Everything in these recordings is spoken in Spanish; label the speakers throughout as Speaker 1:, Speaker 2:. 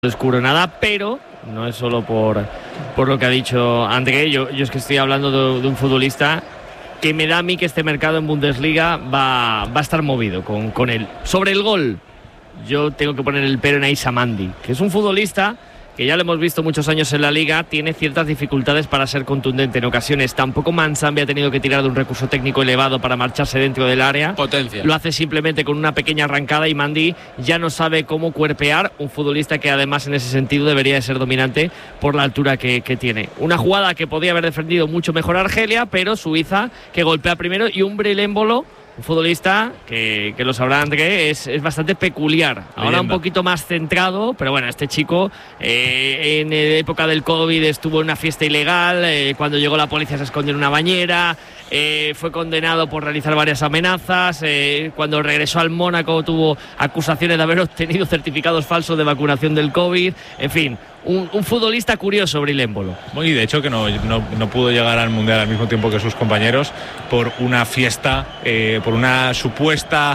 Speaker 1: descubro nada, pero no es solo por lo que ha dicho André. Yo es que estoy hablando de un futbolista que me da a mí que este mercado en Bundesliga va a estar movido con él. Sobre el gol, yo tengo que poner el pero en Aissa Mandi, que es un futbolista que ya lo hemos visto muchos años en la Liga, tiene ciertas dificultades para ser contundente en ocasiones. Tampoco Manzambi ha tenido que tirar de un recurso técnico elevado para marcharse dentro del área.
Speaker 2: Potencia.
Speaker 1: Lo hace simplemente con una pequeña arrancada y Mandi ya no sabe cómo cuerpear, un futbolista que además en ese sentido debería de ser dominante por la altura que tiene. Una jugada que podía haber defendido mucho mejor Argelia, pero Suiza que golpea primero, y un Breilémbolo, un futbolista que lo sabrá André, es bastante peculiar. Ahora un poquito más centrado, pero bueno, este chico en época del COVID estuvo en una fiesta ilegal, cuando llegó la policía se escondió en una bañera, fue condenado por realizar varias amenazas, cuando regresó al Mónaco tuvo acusaciones de haber obtenido certificados falsos de vacunación del COVID, en fin. Un futbolista curioso, Breilémbolo.
Speaker 3: Y de hecho que no pudo llegar al Mundial al mismo tiempo que sus compañeros por una fiesta, por una supuesta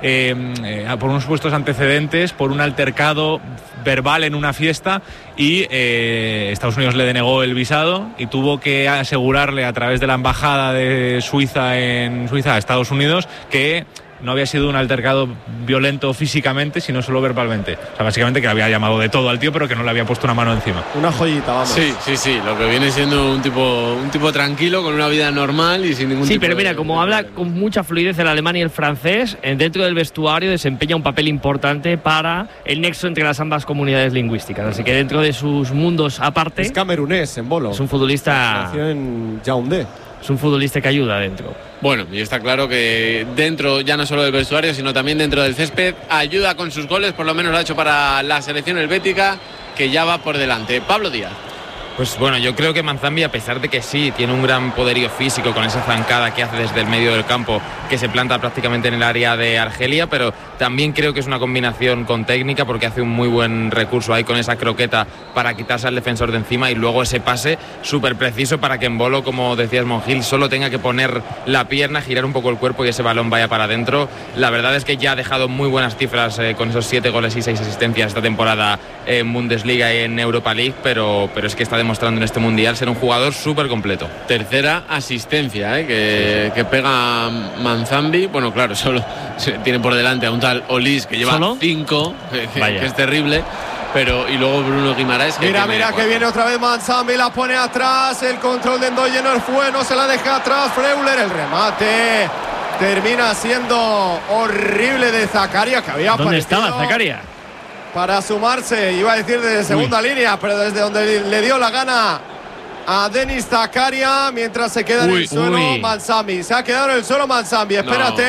Speaker 3: por unos supuestos antecedentes, por un altercado verbal en una fiesta, y Estados Unidos le denegó el visado y tuvo que asegurarle a través de la embajada de Suiza a Estados Unidos que no había sido un altercado violento físicamente, sino solo verbalmente. O sea, básicamente que le había llamado de todo al tío, pero que no le había puesto una mano encima.
Speaker 4: Una joyita, vamos.
Speaker 2: Sí. Lo que viene siendo un tipo tranquilo, con una vida normal y sin ningún tipo.
Speaker 1: Sí, pero mira, como habla con mucha fluidez el alemán y el francés, dentro del vestuario desempeña un papel importante para el nexo entre las ambas comunidades lingüísticas. Así que dentro de sus mundos aparte.
Speaker 4: Es camerunés, en Bolo.
Speaker 1: Es un futbolista.
Speaker 4: Nació en Yaoundé.
Speaker 1: Es un futbolista que ayuda dentro.
Speaker 2: Bueno, y está claro que dentro, ya no solo del vestuario, sino también dentro del césped, ayuda con sus goles, por lo menos lo ha hecho para la selección helvética, que ya va por delante. Pablo Díaz.
Speaker 5: Pues bueno, yo creo que Manzambi, a pesar de que sí tiene un gran poderío físico con esa zancada que hace desde el medio del campo, que se planta prácticamente en el área de Argelia, pero también creo que es una combinación con técnica, porque hace un muy buen recurso ahí con esa croqueta para quitarse al defensor de encima, y luego ese pase súper preciso para que en Bolo, como decías Monjil, solo tenga que poner la pierna, girar un poco el cuerpo y ese balón vaya para adentro. La verdad es que ya ha dejado muy buenas cifras con esos 7 goles y 6 asistencias esta temporada en Bundesliga y en Europa League, pero es que está demostrando en este mundial ser un jugador súper completo.
Speaker 2: Tercera asistencia que pega Manzambi. Bueno, claro, solo tiene por delante a un tal Olis que lleva 5, que es terrible. Pero, y luego Bruno Guimaraes.
Speaker 4: Mira que viene otra vez Manzambi, la pone atrás. El control de Ndoye no se la deja atrás. Freuler, el remate termina siendo horrible de Zakaria, que había
Speaker 1: ¿Dónde
Speaker 4: aparecido
Speaker 1: estaba Zakaria?
Speaker 4: Para sumarse, iba a decir desde segunda línea, pero desde donde le dio la gana a Denis Zakaria, mientras se queda en el suelo Manzambi. Se ha quedado en el suelo Manzambi.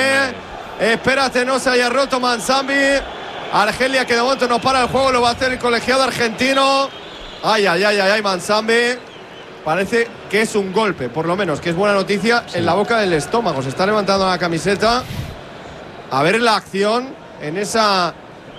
Speaker 4: Espérate, no se haya roto Manzambi. Argelia, que de momento no para el juego, lo va a hacer el colegiado argentino. Ay, Manzambi. Parece que es un golpe, por lo menos, que es buena noticia, en la boca del estómago. Se está levantando la camiseta. A ver la acción en esa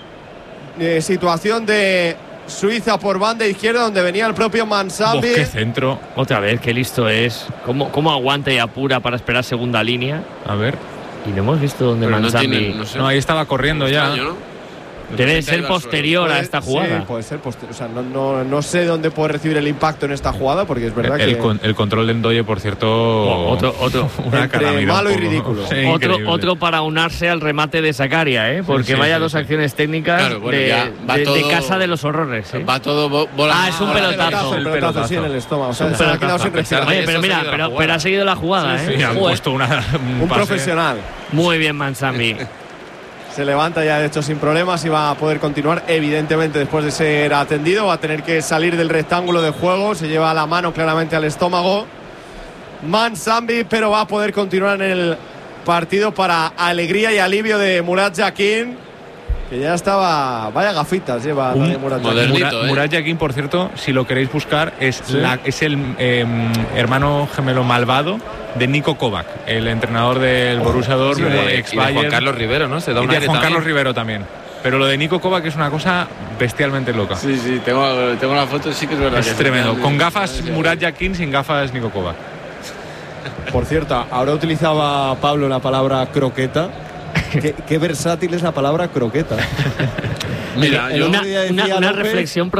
Speaker 4: situación de Suiza por banda izquierda, donde venía el propio Manzambi.
Speaker 3: ¡Qué centro!
Speaker 1: Otra vez, qué listo es. ¿Cómo aguanta y apura para esperar segunda línea?
Speaker 3: A ver.
Speaker 1: Y no hemos visto dónde Manzambi.
Speaker 3: No, ahí estaba corriendo ya.
Speaker 1: Debe ser posterior a esta jugada.
Speaker 4: Sí, puede ser posterior. O sea, no sé dónde puede recibir el impacto en esta jugada, porque es verdad
Speaker 3: el control de Ndoye, por cierto,
Speaker 1: otro
Speaker 4: una calamidad malo y ridículo.
Speaker 1: Sí, otro para unarse al remate de Zakaria, porque vaya dos acciones técnicas de casa de los horrores.
Speaker 2: Va todo volando.
Speaker 1: Es un pelotazo.
Speaker 4: El pelotazo sí en el estómago. O sea, se ha quedado sin respirar.
Speaker 1: Pero mira, pero ha seguido la jugada.
Speaker 3: Sí, han puesto
Speaker 4: un profesional.
Speaker 1: Muy bien, Manzambi.
Speaker 4: Se levanta ya de hecho sin problemas y va a poder continuar. Evidentemente, después de ser atendido, va a tener que salir del rectángulo de juego. Se lleva la mano claramente al estómago Manzambi, pero va a poder continuar en el partido para alegría y alivio de Murat Yakin, que ya estaba. Vaya gafitas lleva Murat Yakin.
Speaker 3: Murat Yakin, por cierto, si lo queréis buscar, es el hermano gemelo malvado de Niko Kovac, el entrenador del Borussia Dortmund, ex Bayern.
Speaker 5: Y de Juan Carlos Rivero, ¿no?
Speaker 3: Y de Juan Carlos Rivero también. Pero lo de Niko Kovac es una cosa bestialmente loca.
Speaker 2: Sí, tengo la foto, sí que es verdad.
Speaker 3: Es tremendo. Con gafas Murat Yakin, sin gafas Niko Kovac.
Speaker 4: Por cierto, ahora utilizaba Pablo la palabra croqueta.
Speaker 6: Qué versátil es la palabra croqueta.
Speaker 2: Mira,
Speaker 1: una reflexión